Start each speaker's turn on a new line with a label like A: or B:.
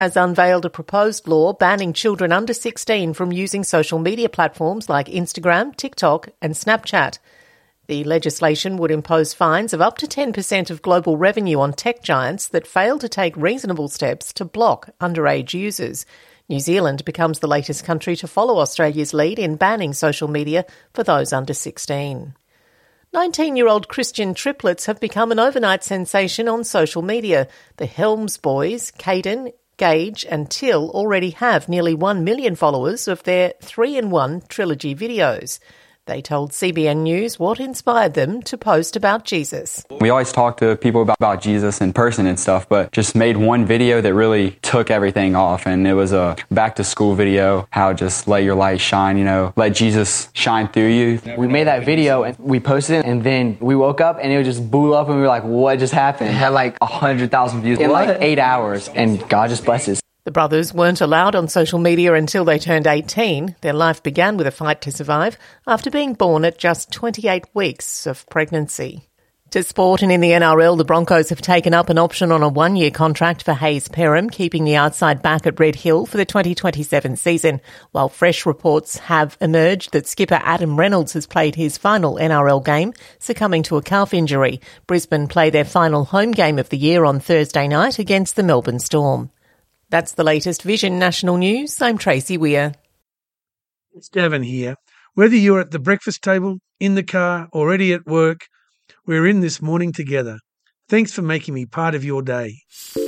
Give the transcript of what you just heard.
A: has unveiled a proposed law banning children under 16 from using social media platforms like Instagram, TikTok and Snapchat. The legislation would impose fines of up to 10% of global revenue on tech giants that fail to take reasonable steps to block underage users. New Zealand becomes the latest country to follow Australia's lead in banning social media for those under 16. 19-year-old Christian triplets have become an overnight sensation on social media. The Helms boys, Caden, Gage and Till, already have nearly 1 million followers of their 3-in-1 trilogy videos. They told CBN News what inspired them to post about Jesus.
B: We always talk to people about Jesus in person and stuff, but just made one video that really took everything off. And it was a back-to-school video, how just let your light shine, let Jesus shine through you.
C: We made that video and we posted it, and then we woke up and it just blew up and we were like, what just happened? It had like 100,000 views in like 8 hours, and God just blessed us.
A: The brothers weren't allowed on social media until they turned 18. Their life began with a fight to survive after being born at just 28 weeks of pregnancy. To sport, and in the NRL, the Broncos have taken up an option on a 1-year contract for Hayes Perham, keeping the outside back at Red Hill for the 2027 season, while fresh reports have emerged that skipper Adam Reynolds has played his final NRL game, succumbing to a calf injury. Brisbane play their final home game of the year on Thursday night against the Melbourne Storm. That's the latest Vision National News. I'm Tracy Weir.
D: It's Davin here. Whether you're at the breakfast table, in the car, already at work, we're in this morning together. Thanks for making me part of your day.